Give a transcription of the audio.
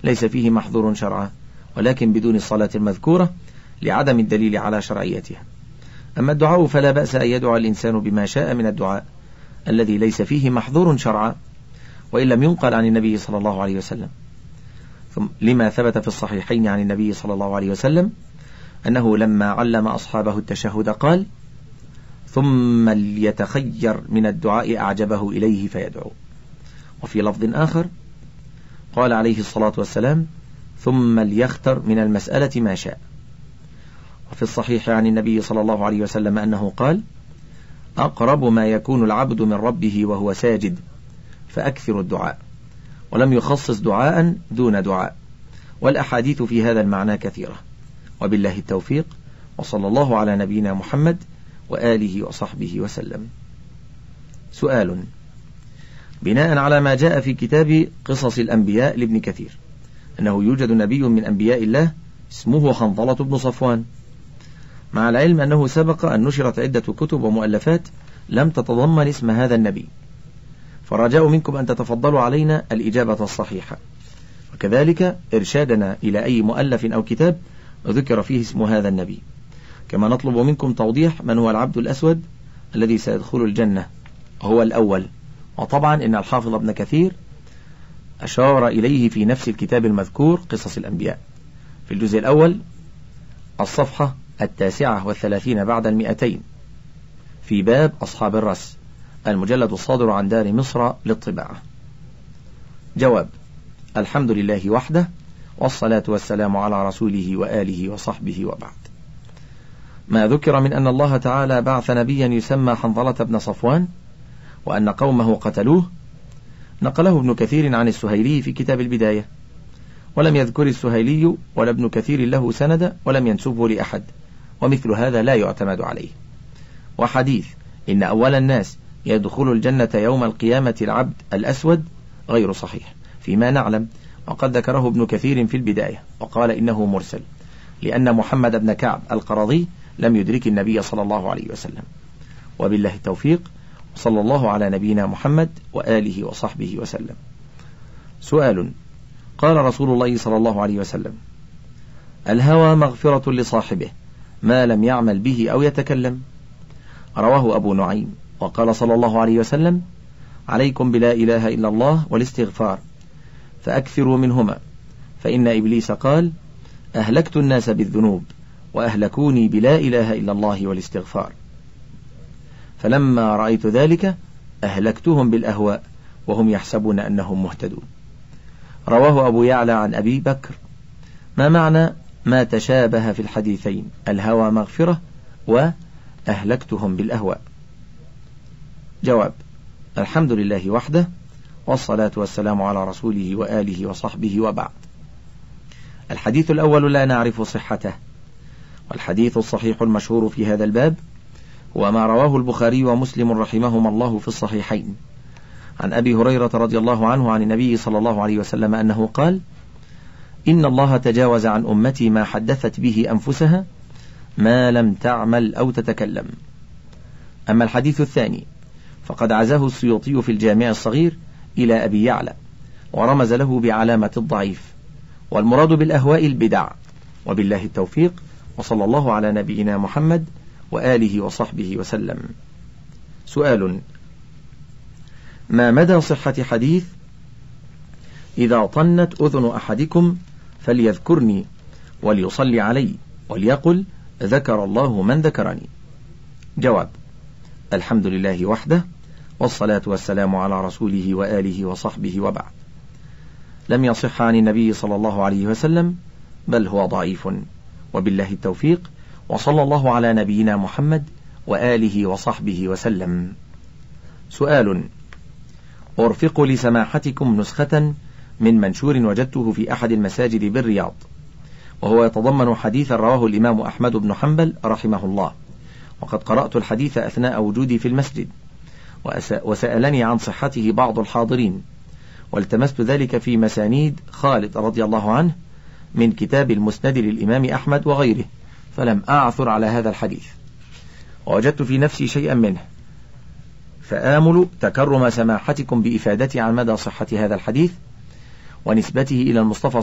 ليس فيه محظور شرعا، ولكن بدون الصلاة المذكورة لعدم الدليل على شرعيتها. أما الدعاء فلا بأس أن يدعو الإنسان بما شاء من الدعاء الذي ليس فيه محظور شرعا، وإن لم ينقل عن النبي صلى الله عليه وسلم، لما ثبت في الصحيحين عن النبي صلى الله عليه وسلم أنه لما علم أصحابه التشهد قال: ثم ليتخير من الدعاء أعجبه إليه فيدعو. وفي لفظ آخر قال عليه الصلاة والسلام: ثم ليختر من المسألة ما شاء. وفي الصحيح عن النبي صلى الله عليه وسلم أنه قال: أقرب ما يكون العبد من ربه وهو ساجد فأكثر الدعاء، ولم يخصص دعاء دون دعاء، والأحاديث في هذا المعنى كثيرة. وبالله التوفيق، وصلى الله على نبينا محمد وآله وصحبه وسلم. سؤال: بناء على ما جاء في كتاب قصص الأنبياء لابن كثير أنه يوجد نبي من أنبياء الله اسمه حنظلة بن صفوان، مع العلم أنه سبق أن نشرت عدة كتب ومؤلفات لم تتضمن اسم هذا النبي، فرجاء منكم أن تتفضلوا علينا الإجابة الصحيحة، وكذلك إرشادنا إلى أي مؤلف أو كتاب ذكر فيه اسم هذا النبي. كما نطلب منكم توضيح من هو العبد الأسود الذي سيدخل الجنة هو الأول. وطبعا إن الحافظ ابن كثير أشار إليه في نفس الكتاب المذكور قصص الأنبياء في الجزء الأول الصفحة 39 بعد 200 في باب أصحاب الرس، المجلد الصادر عن دار مصر للطباعة. جواب: الحمد لله وحده، والصلاة والسلام على رسوله وآله وصحبه وبعد. ما ذكر من أن الله تعالى بعث نبيا يسمى حنظلة بن صفوان وأن قومه قتلوه نقله ابن كثير عن السهيلي في كتاب البداية، ولم يذكر السهيلي ولا ابن كثير له سند ولم ينسبه لأحد، ومثل هذا لا يعتمد عليه. وحديث إن أول الناس يدخل الجنة يوم القيامة العبد الأسود غير صحيح فيما نعلم، وقد ذكره ابن كثير في البداية وقال إنه مرسل، لأن محمد بن كعب القرظي لم يدرك النبي صلى الله عليه وسلم. وبالله التوفيق، صلى الله على نبينا محمد وآله وصحبه وسلم. سؤال: قال رسول الله صلى الله عليه وسلم: الهوى مغفرة لصاحبه ما لم يعمل به أو يتكلم. رواه أبو نعيم. وقال صلى الله عليه وسلم: عليكم بلا إله إلا الله والاستغفار، فأكثروا منهما، فإن إبليس قال: أهلكت الناس بالذنوب وأهلكوني بلا إله إلا الله والاستغفار، فلما رأيت ذلك أهلكتهم بالأهواء وهم يحسبون أنهم مهتدون. رواه أبو يعلى عن أبي بكر. ما معنى ما تشابه في الحديثين الهوى مغفرة وأهلكتهم بالأهواء؟ جواب: الحمد لله وحده، والصلاة والسلام على رسوله وآله وصحبه وبعد. الحديث الأول لا نعرف صحته، والحديث الصحيح المشهور في هذا الباب هو ما رواه البخاري ومسلم رحمهما الله في الصحيحين عن أبي هريرة رضي الله عنه عن النبي صلى الله عليه وسلم أنه قال: إن الله تجاوز عن أمتي ما حدثت به أنفسها ما لم تعمل أو تتكلم. أما الحديث الثاني فقد عزاه السيوطي في الجامع الصغير إلى أبي يعلى ورمز له بعلامة الضعيف، والمراد بالأهواء البدع. وبالله التوفيق، وصلى الله على نبينا محمد وآله وصحبه وسلم. سؤال: ما مدى صحة حديث إذا طنت أذن أحدكم فليذكرني وليصلي علي وليقل ذكر الله من ذكرني؟ جواب: الحمد لله وحده، والصلاة والسلام على رسوله وآله وصحبه وبعد. لم يصح عن النبي صلى الله عليه وسلم، بل هو ضعيف. وبالله التوفيق، وصلى الله على نبينا محمد وآله وصحبه وسلم. سؤال: أرفق لسماحتكم نسخة من منشور وجدته في أحد المساجد بالرياض، وهو يتضمن حديثا رواه الإمام أحمد بن حنبل رحمه الله، وقد قرأت الحديث أثناء وجودي في المسجد، وسألني عن صحته بعض الحاضرين، والتمست ذلك في مسانيد خالد رضي الله عنه من كتاب المسند للإمام أحمد وغيره، فلم أعثر على هذا الحديث، ووجدت في نفسي شيئا منه، فآمل تكرم سماحتكم بإفادتي عن مدى صحة هذا الحديث ونسبته إلى المصطفى